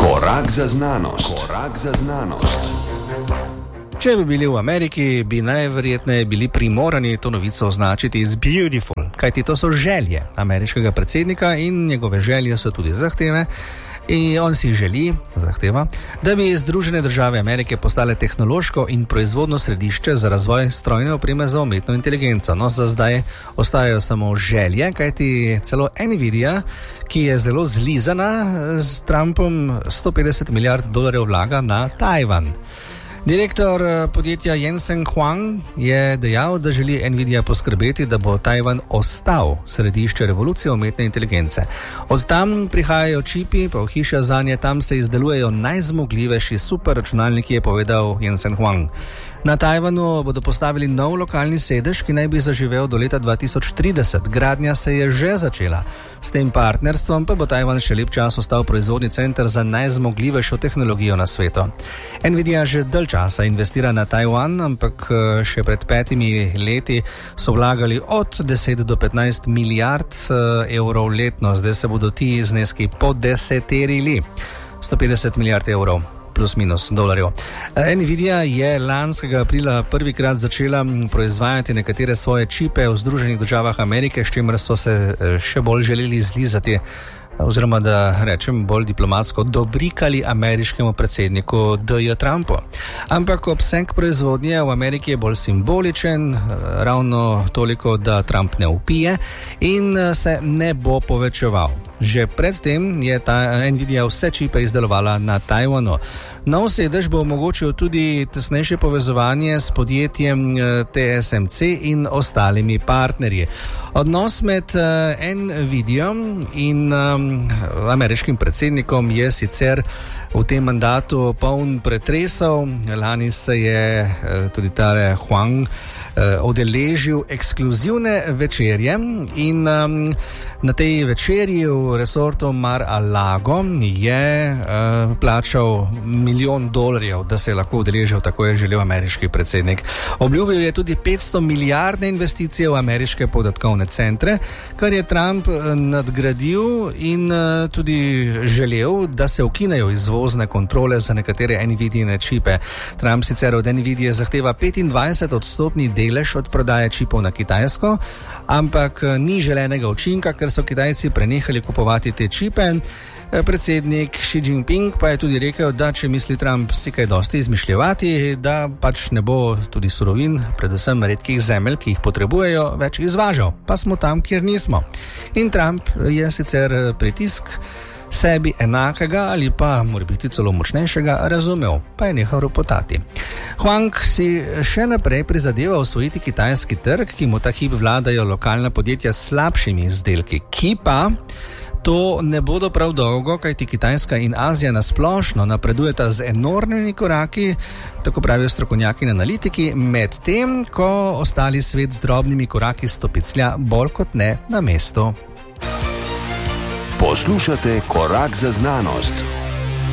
Korak za znanost. Korak za znanost. Če bi bili v Ameriki, bi najverjetneje bili primorani to novico označiti as beautiful, kajti to so želje ameriškega predsednika in njegove želje so tudi zahteve. In on si zahteva, da bi Združene države Amerike postale tehnološko in proizvodno središče za razvoj strojne opreme za umetno inteligenco. No, za zdaj ostajajo samo želje, kajti celo Nvidia, ki je zelo zlizana s Trumpom, $150 milijard vlaga na Tajvan. Direktor podjetja Jensen Huang je dejal, da želi Nvidia poskrbeti, da bo Tajvan ostal središče revolucije umetne inteligence. Od tam prihajajo čipi, pa ohišja zanje, tam se izdelujejo najzmogljivejši superračunalniki, je povedal Jensen Huang. Na Tajvanu bodo postavili nov lokalni sedež, ki naj bi zaživel do leta 2030. Gradnja se je že začela. S tem partnerstvom pa bo Tajvan še lep čas ostal proizvodni center za najzmogljivejšo tehnologijo na svetu. Nvidia že dalj časa investira na Tajvan, ampak še pred 5 leti so vlagali od 10 do 15 milijard evrov letno. Zdaj se bodo ti zneski podeseterili. 150 milijard evrov. plus minus dolarjev. Nvidia je lanskega aprila prvikrat začela proizvajati nekatere svoje čipe v Združenih državah Amerike, s čimer so se še bolj želeli zlizati, oziroma da rečem bolj diplomatsko, dobrikali ameriškemu predsedniku D.J. Trumpu. Ampak obseg proizvodnje v Ameriki je bolj simboličen, ravno toliko, da Trump ne vpije in se ne bo povečeval. Že predtem je ta Nvidia vse čipe izdelovala na Tajvanu. Nov sedež bo omogočil tudi tesnejše povezovanje s podjetjem TSMC in ostalimi partnerji. Odnos med Nvidia in ameriškim predsednikom je sicer v tem mandatu poln pretresov. Lani se je tudi tale Huang odeležil ekskluzivne večerje in na tej večerji v resortu Mar-a-Lago je plačal $1 milijon, da se je lahko odeležil, tako je želel ameriški predsednik. Obljubil je tudi 500 milijardne investicije v ameriške podatkovne centre, kar je Trump nadgradil in tudi želel, da se ukinejo izvozne kontrole za nekatere Nvidijine čipe. Trump sicer od Nvidije zahteva 25% delež od prodaje čipov na Kitajsko, ampak ni želenega učinka, ker so Kitajci prenehali kupovati te čipe. Predsednik Xi Jinping pa je tudi rekel, da če misli Trump si kaj dosti izmišljevati, da pač ne bo tudi surovin, predvsem redkih zemelj, ki jih potrebujejo, več izvažal. Pa smo tam, kjer nismo. In Trump je sicer pritisk sebi enakega ali pa morebiti celo močnejšega razumel, pa je nehal ropotati. Huang si še naprej prizadeva osvojiti kitajski trg, ki mu ta hip vladajo lokalna podjetja s slabšimi izdelki, ki pa to ne bodo prav dolgo, kajti Kitajska in Azija nasplošno napredujeta z enormnimi koraki, tako pravijo strokovnjaki in analitiki, med tem, ko ostali svet z drobnimi koraki stopiclja bolj kot ne na mestu. Poslušate Korak za znanost.